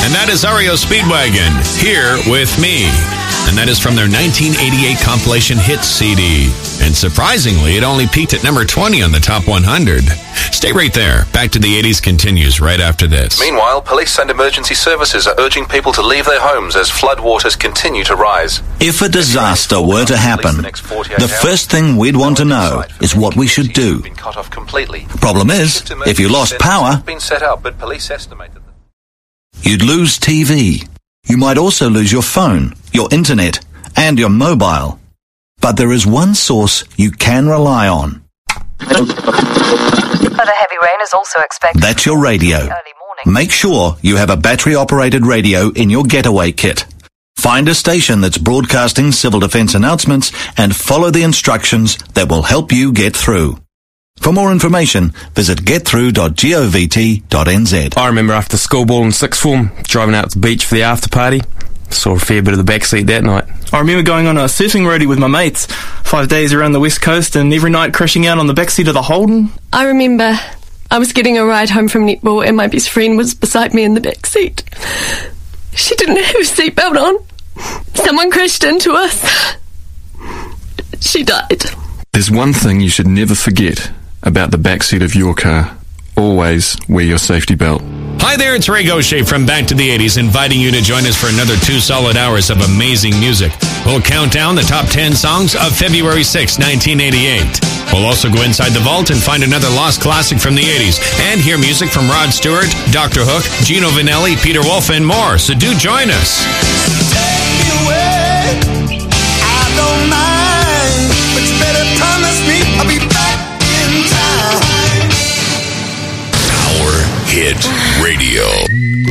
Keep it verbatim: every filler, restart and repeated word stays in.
And that is R E O Speedwagon, Here With Me. And that is from their nineteen eighty-eight compilation Hits C D. And surprisingly, it only peaked at number twenty on the top one hundred. Stay right there. Back to the eighties continues right after this. Meanwhile, police and emergency services are urging people to leave their homes as floodwaters continue to rise. If a disaster were to happen, the first thing we'd want to know is what we should do. Problem is, if you lost power, you'd lose T V. You might also lose your phone, your internet, and your mobile. But there is one source you can rely on. But a heavy rain is also expected. That's your radio. Make sure you have a battery-operated radio in your getaway kit. Find a station that's broadcasting civil defense announcements and follow the instructions that will help you get through. For more information, visit get through dot govt dot n z. I remember after school ball in sixth form, driving out to the beach for the after party. Saw a fair bit of the backseat that night. I remember going on a surfing roadie with my mates, five days around the west coast, and every night crashing out on the backseat of the Holden. I remember I was getting a ride home from netball and my best friend was beside me in the backseat. She didn't have a seatbelt on. Someone crashed into us. She died. There's one thing you should never forget about the backseat of your car. Always wear your safety belt. Hi there, it's Ray Gaucher from Back to the eighties, inviting you to join us for another two solid hours of amazing music. We'll count down the top ten songs of February sixth, nineteen eighty-eight. We'll also go inside the vault and find another lost classic from the eighties, and hear music from Rod Stewart, Doctor Hook, Gino Vanelli, Peter Wolf, and more. So do join us. Take me away, I don't mind, but you better promise me I'll be back in time. Hit Radio.